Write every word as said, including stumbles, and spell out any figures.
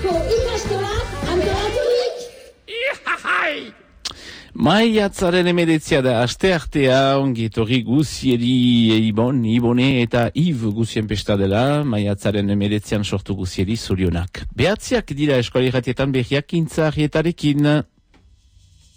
Bilboko ikastolak antolaturik. Ihahai! Maiatzaren emeretzia da aste artea, ongi etorri guzieri Ibon, Ibone eta Iv guzien pesta dela, maiatzaren emeretzian sortu guzieri zorionak. Behatziak dira eskuali ratietan behiak intza arietarekin.